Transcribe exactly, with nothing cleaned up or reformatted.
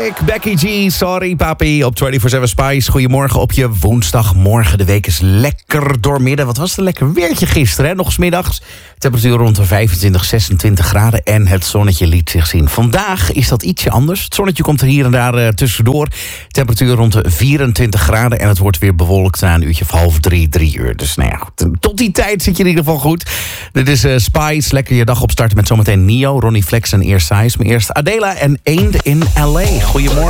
Classic, Becky G, sorry papi, op vierentwintig zeven Spice. Goedemorgen op je woensdagmorgen. De week is lekker doormidden. Wat was het een lekker weertje gisteren, hè? Nog 's middags. Temperatuur rond de vijfentwintig, zesentwintig graden en het zonnetje liet zich zien. Vandaag is dat ietsje anders. Het zonnetje komt er hier en daar uh, tussendoor. Temperatuur rond de vierentwintig graden en het wordt weer bewolkt na een uurtje of half drie, drie uur. Dus nou ja, tot die tijd zit je in ieder geval goed. Dit is uh, Spice, lekker je dag opstarten met zometeen Nio, Ronnie Flex en Ear Size. Maar eerst Adela en Eend in L A. Goedemorgen.